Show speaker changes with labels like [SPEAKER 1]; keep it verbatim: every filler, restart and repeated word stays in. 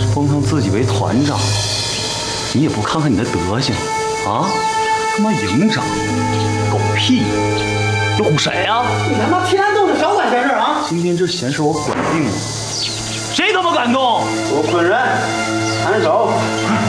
[SPEAKER 1] 封上自己为团长，你也不看看你的德行啊！他妈营长，狗屁！你唬谁呀、啊？
[SPEAKER 2] 你他妈天天动手少管闲事啊！
[SPEAKER 1] 今天这闲事我管定了，谁他妈敢动？
[SPEAKER 2] 我滚人，砍手！